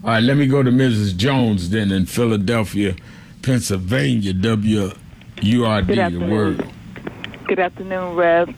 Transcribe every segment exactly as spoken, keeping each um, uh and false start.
All right, let me go to Missus Jones then in Philadelphia, Pennsylvania, W U R D, the word. Good afternoon, Rev.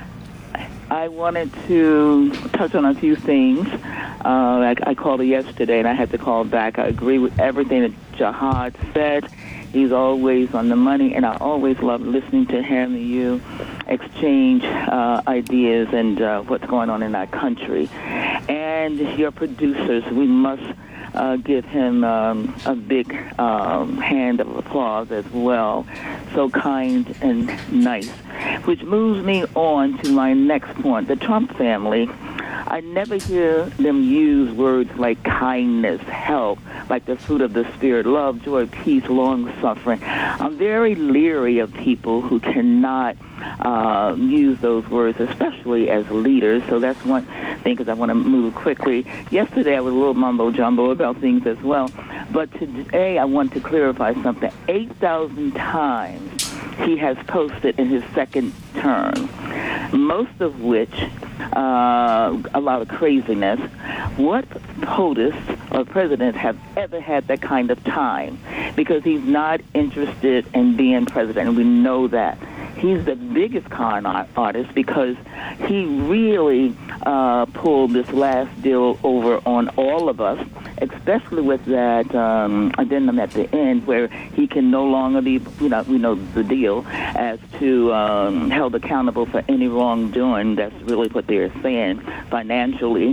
I wanted to touch on a few things. Uh, I, I called yesterday, and I had to call back. I agree with everything that Jihad said. He's always on the money, and I always love listening to him and you exchange uh, ideas and uh, what's going on in our country. And your producers, we must uh, give him um, a big um, hand of applause as well. So kind and nice. Which moves me on to my next point. The Trump family, I never hear them use words like kindness, help, like the fruit of the Spirit, love, joy, peace, long-suffering. I'm very leery of people who cannot uh, use those words, especially as leaders. So that's one thing, because I want to move quickly. Yesterday, I was a little mumbo-jumbo about things as well. But today, I want to clarify something. eight thousand times he has posted in his second term, most of which uh, a lot of craziness. What POTUS or president have ever had that kind of time? Because he's not interested in being president, and we know that. He's the biggest con artist because he really uh, pulled this last deal over on all of us, especially with that um, addendum at the end where he can no longer be, you know, we know the deal, as to um, held accountable for any wrongdoing. That's really what they're saying financially.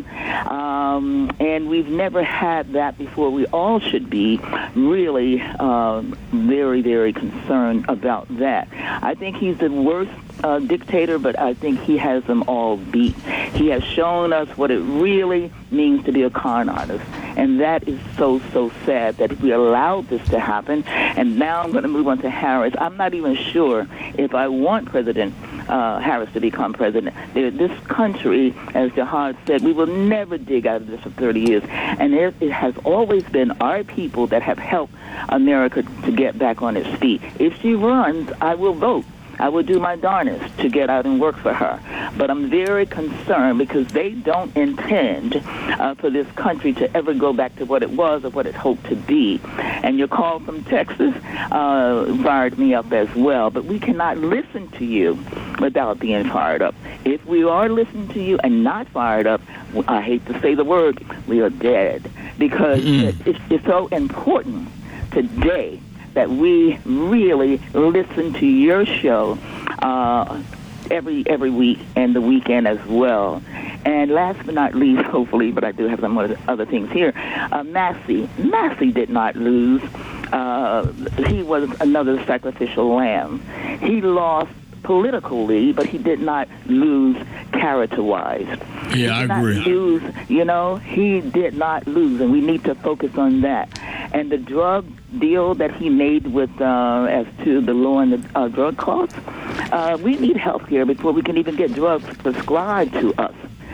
Um, and we've never had that before. We all should be really uh, very, very concerned about that. I think he's the worst uh, dictator, but I think he has them all beat. He has shown us what it really means to be a con artist, and that is so, so sad that we allowed this to happen. And now I'm going to move on to Harris. I'm not even sure if I want President uh, Harris to become president. This country, as Jihad said, we will never dig out of this for thirty years, and it, it has always been our people that have helped America to get back on its feet. If she runs, I will vote. I will do my darnest to get out and work for her. But I'm very concerned because they don't intend uh, for this country to ever go back to what it was or what it hoped to be. And your call from Texas uh, fired me up as well. But we cannot listen to you without being fired up. If we are listening to you and not fired up, I hate to say the word, we are dead. Because mm-hmm. it, it's so important today that we really listen to your show uh, every every week and the weekend as well. And last but not least, hopefully, but I do have some other things here, uh, Massey. Massey did not lose. Uh, he was another sacrificial lamb. He lost politically, but he did not lose character-wise. Yeah, I agree. Lose, you know, he did not lose, and we need to focus on that. And the drug deal that he made with, uh, as to the lowering the uh, drug costs, uh, we need health care before we can even get drugs prescribed to us.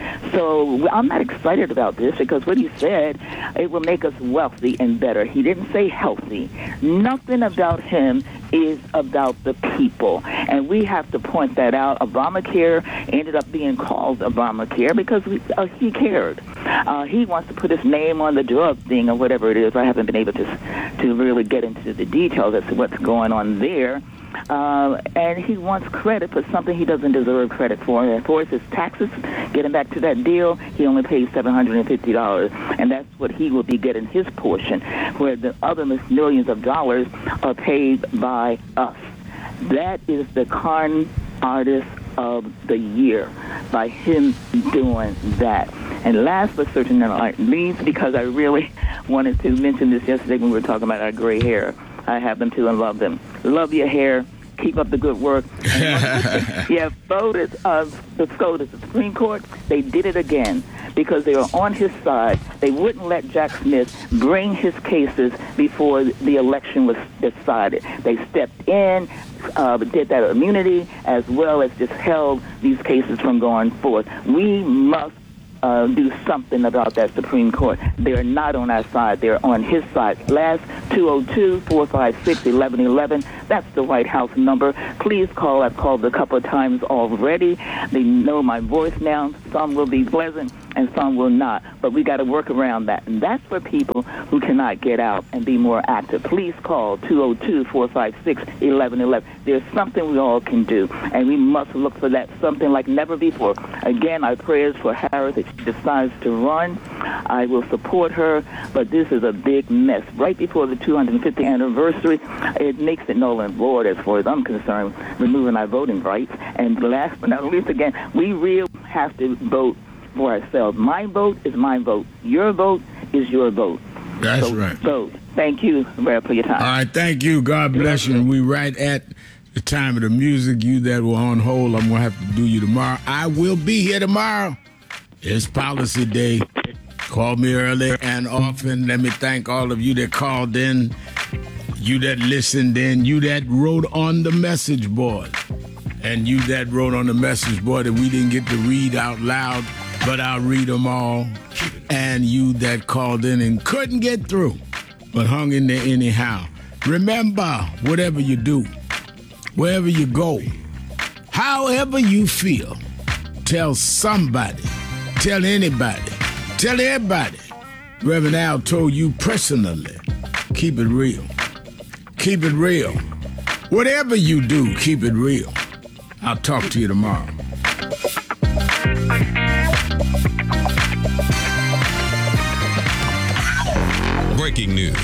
So I'm not excited about this because what he said, it will make us wealthy and better. He didn't say healthy. Nothing about him is about the people. And we have to point that out. Obamacare ended up being called Obamacare because we, uh, he cared. Uh, he wants to put his name on the drug thing or whatever it is. I haven't been able to, to really get into the details as to what's going on there. Uh, and he wants credit for something he doesn't deserve credit for. And for his taxes, getting back to that deal, he only pays seven hundred fifty dollars, and that's what he will be getting his portion, where the other millions of dollars are paid by us. That is the con artist of the year, by him doing that. And last but certainly not least, because I really wanted to mention this yesterday when we were talking about our gray hair. I have them too and love them. Love your hair. Keep up the good work. Yeah, voted uh, the SCOTUS, the Supreme Court, they did it again because they were on his side. They wouldn't let Jack Smith bring his cases before the election was decided. They stepped in, uh, did that immunity, as well as just held these cases from going forth. We must Uh, do something about that Supreme Court. They're not on our side. They're on his side. Last two oh two, four five six, eleven eleven. That's the White House number. Please call. I've called a couple of times already. They know my voice now. Some will be pleasant and some will not. But we got to work around that. And that's for people who cannot get out and be more active. Please call two oh two, four five six, eleven eleven. There's something we all can do, and we must look for that something like never before. Again, our prayers for Harris if she decides to run. I will support her, but this is a big mess. Right before the two hundred fiftieth anniversary, it makes it null and void as far as I'm concerned, removing our voting rights. And last but not least, again, we really have to vote for ourselves. My vote is my vote. Your vote is your vote. That's so right. Vote. Thank you, Rev, for your time. All right, thank you. God bless you. And we right at the time of the music. You that were on hold, I'm going to have to do you tomorrow. I will be here tomorrow. It's Policy Day. Call me early and often. Let me thank all of you that called in, you that listened in, you that wrote on the message board, and you that wrote on the message board that we didn't get to read out loud, but I'll read them all, and you that called in and couldn't get through, but hung in there anyhow. Remember, whatever you do, wherever you go, however you feel, tell somebody, tell anybody, tell everybody. Reverend Al told you personally, keep it real. Keep it real. Whatever you do, keep it real. I'll talk to you tomorrow. Breaking news.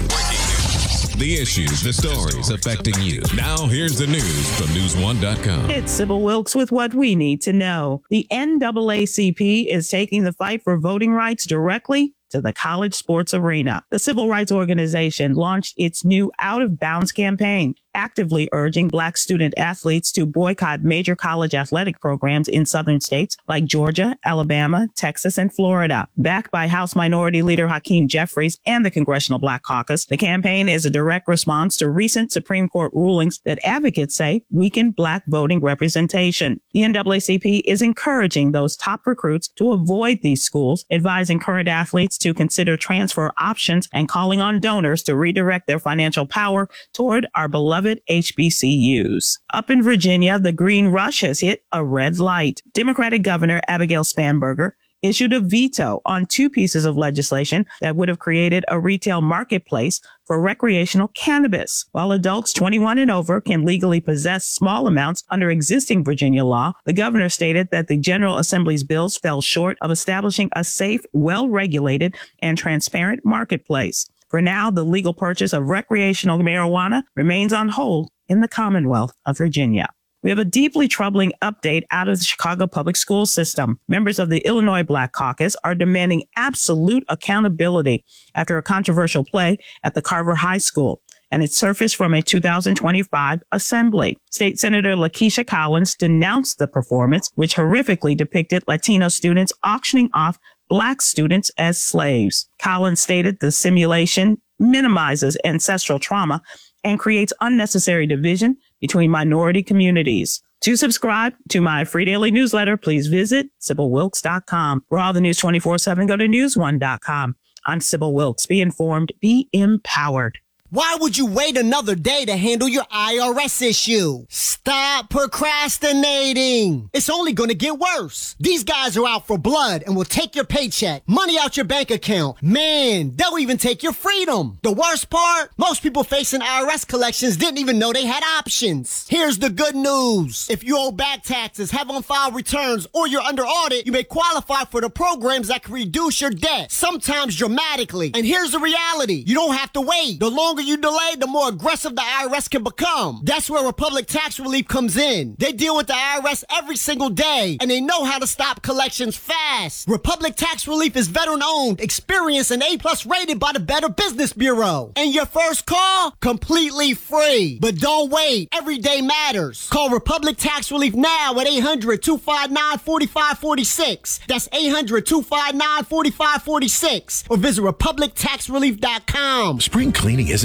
The issues, the stories affecting you. Now, here's the news from news one dot com. It's Sybil Wilkes with what we need to know. The N double A C P is taking the fight for voting rights directly to the college sports arena. The civil rights organization launched its new Out of Bounds campaign, actively urging Black student athletes to boycott major college athletic programs in southern states like Georgia, Alabama, Texas, and Florida. Backed by House Minority Leader Hakeem Jeffries and the Congressional Black Caucus, the campaign is a direct response to recent Supreme Court rulings that advocates say weaken Black voting representation. The N double A C P is encouraging those top recruits to avoid these schools, advising current athletes to consider transfer options and calling on donors to redirect their financial power toward our beloved H B C Us. Up in Virginia, the green rush has hit a red light. Democratic Governor Abigail Spanberger issued a veto on two pieces of legislation that would have created a retail marketplace for recreational cannabis. While adults twenty-one and over can legally possess small amounts under existing Virginia law, the governor stated that the General Assembly's bills fell short of establishing a safe, well-regulated, and transparent marketplace. For now, the legal purchase of recreational marijuana remains on hold in the Commonwealth of Virginia. We have a deeply troubling update out of the Chicago public school system. Members of the Illinois Black Caucus are demanding absolute accountability after a controversial play at the Carver High School, and it surfaced from a two thousand twenty-five assembly. State Senator Lakeisha Collins denounced the performance, which horrifically depicted Latino students auctioning off Black students as slaves. Collins stated the simulation minimizes ancestral trauma and creates unnecessary division between minority communities. To subscribe to my free daily newsletter, please visit Sybil Wilkes dot com. For all the news twenty-four seven, go to news one dot com. I'm Sybil Wilkes. Be informed, be empowered. Why would you wait another day to handle your I R S issue? Stop procrastinating. It's only going to get worse. These guys are out for blood and will take your paycheck, money out your bank account. Man, they'll even take your freedom. The worst part? Most people facing I R S collections didn't even know they had options. Here's the good news. If you owe back taxes, have on-file returns, or you're under audit, you may qualify for the programs that can reduce your debt, sometimes dramatically. And here's the reality. You don't have to wait. The longer you delay, the more aggressive the I R S can become. That's where Republic Tax Relief comes in. They deal with the I R S every single day, and they know how to stop collections fast. Republic Tax Relief is veteran-owned, experienced, and A-plus rated by the Better Business Bureau. And your first call? Completely free. But don't wait. Every day matters. Call Republic Tax Relief now at eight hundred, two five nine, four five four six. That's eight hundred, two five nine, four five four six. Or visit republic tax relief dot com. Spring cleaning isn't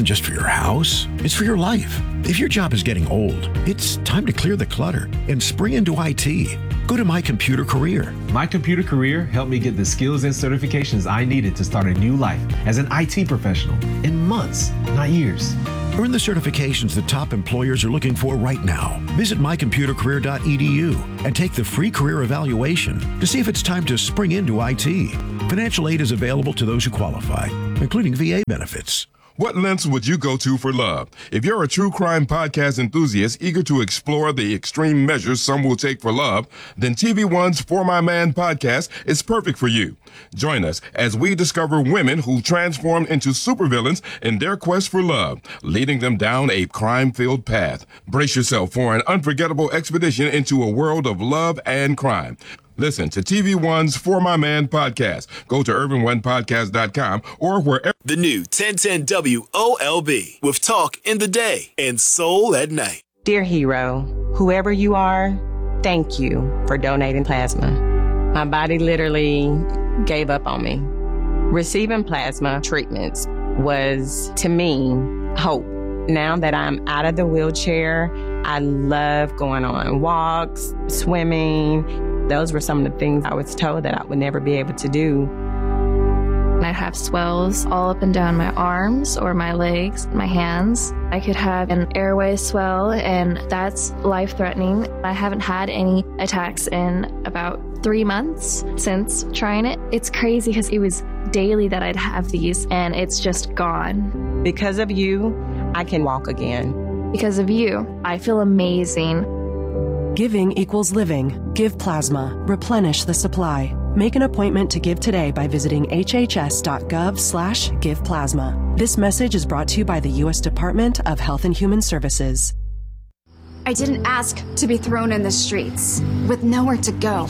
isn't just for your house, it's for your life. If your job is getting old, it's time to clear the clutter and spring into I T. Go to My Computer Career. My Computer Career helped me get the skills and certifications I needed to start a new life as an I T professional in months, not years. Earn the certifications that top employers are looking for right now. Visit my computer career dot e d u and take the free career evaluation to see if it's time to spring into I T. Financial aid is available to those who qualify, including V A benefits. What lengths would you go to for love? If you're a true crime podcast enthusiast eager to explore the extreme measures some will take for love, then T V One's For My Man podcast is perfect for you. Join us as we discover women who transform into supervillains in their quest for love, leading them down a crime-filled path. Brace yourself for an unforgettable expedition into a world of love and crime. Listen to T V One's For My Man podcast. Go to urban one podcast dot com or wherever. The new ten ten W O L B with talk in the day and soul at night. Dear hero, whoever you are, thank you for donating plasma. My body literally gave up on me. Receiving plasma treatments was, to me, hope. Now that I'm out of the wheelchair, I love going on walks, swimming. Those were some of the things I was told that I would never be able to do. I'd have swells all up and down my arms or my legs, my hands. I could have an airway swell, and that's life-threatening. I haven't had any attacks in about three months since trying it. It's crazy because it was daily that I'd have these, and it's just gone. Because of you, I can walk again. Because of you, I feel amazing. Giving equals living. Give plasma. Replenish the supply. Make an appointment to give today by visiting hhs.gov slash give plasma. This message is brought to you by the U S Department of Health and Human Services. I didn't ask to be thrown in the streets with nowhere to go.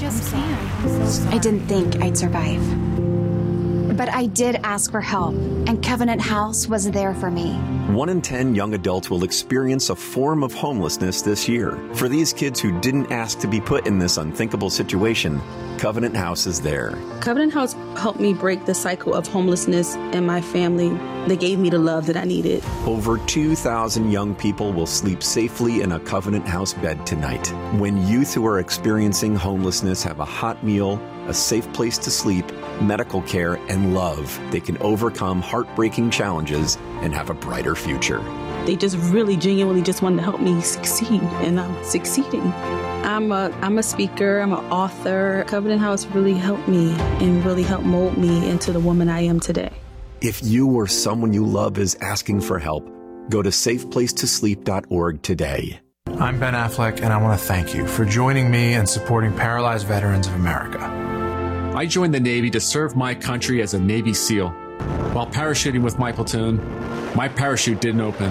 I didn't think I'd survive. But I did ask for help, and Covenant House was there for me. One in ten young adults will experience a form of homelessness this year. For these kids who didn't ask to be put in this unthinkable situation, Covenant House is there. Covenant House helped me break the cycle of homelessness in my family. They gave me the love that I needed. Over two thousand young people will sleep safely in a Covenant House bed tonight. When youth who are experiencing homelessness have a hot meal, a safe place to sleep, medical care, and love, they can overcome heartbreaking challenges and have a brighter future. They just really genuinely just wanted to help me succeed, and I'm succeeding. I'm a, I'm a speaker, I'm an author. Covenant House really helped me and really helped mold me into the woman I am today. If you or someone you love is asking for help, go to safe place to sleep dot org today. I'm Ben Affleck, and I want to thank you for joining me and supporting Paralyzed Veterans of America. I joined the Navy to serve my country as a Navy SEAL. While parachuting with my platoon, my parachute didn't open.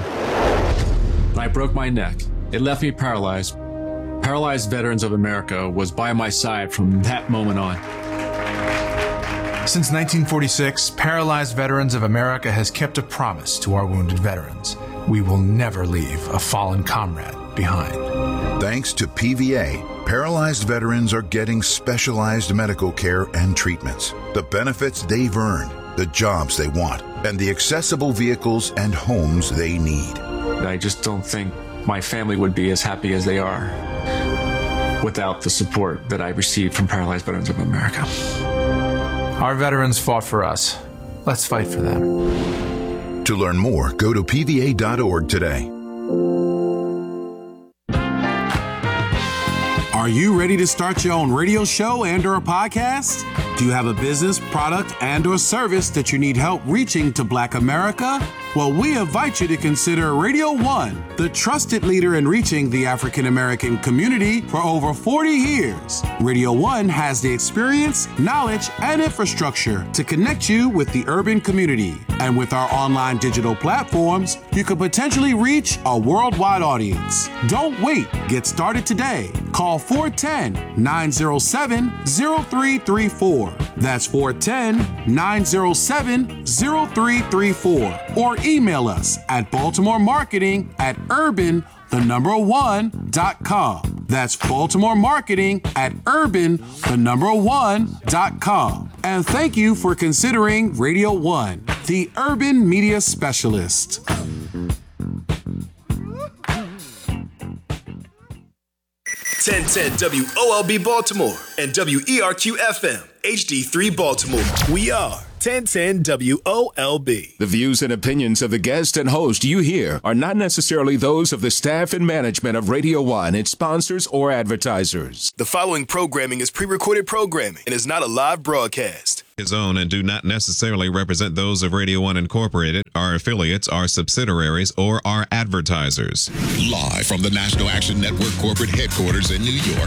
I broke my neck. It left me paralyzed. Paralyzed Veterans of America was by my side from that moment on. Since nineteen forty-six, Paralyzed Veterans of America has kept a promise to our wounded veterans. We will never leave a fallen comrade behind. Thanks to P V A, paralyzed veterans are getting specialized medical care and treatments, the benefits they've earned, the jobs they want, and the accessible vehicles and homes they need. I just don't think my family would be as happy as they are without the support that I received from Paralyzed Veterans of America. Our veterans fought for us. Let's fight for them. To learn more, go to P V A dot org today. Are you ready to start your own radio show and or a podcast? Do you have a business, product, and or service that you need help reaching to Black America? Well, we invite you to consider Radio One, the trusted leader in reaching the African American community for over forty years. Radio One has the experience, knowledge, and infrastructure to connect you with the urban community. And with our online digital platforms, you could potentially reach a worldwide audience. Don't wait. Get started today. Call four one zero, nine zero seven, zero three three four. That's four one zero, nine zero seven, zero three three four. Or email us at Baltimore Marketing at urban, the number one, dot com. That's Baltimore Marketing at urban, the number one, dot com. And thank you for considering Radio One. the Urban Media Specialist. ten ten W O L B Baltimore and W E R Q F M H D three Baltimore. We are ten ten W O L B. The views and opinions of the guest and host you hear are not necessarily those of the staff and management of Radio One, its sponsors, or advertisers. The following programming is pre-recorded programming and is not a live broadcast. His own and do not necessarily represent those of Radio One Incorporated, our affiliates, our subsidiaries, or our advertisers. Live from the National Action Network corporate headquarters in New York.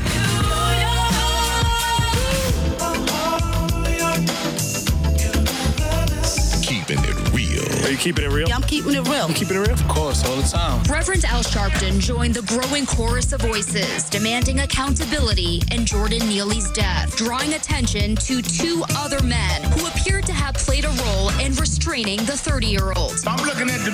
Keeping it real. Are you keeping it real? Yeah, I'm keeping it real. I'm keeping it real? Of course, all the time. Reverend Al Sharpton joined the growing chorus of voices demanding accountability in Jordan Neely's death, drawing attention to two other men who appeared to have played a role in restraining the thirty-year-old. I'm looking at the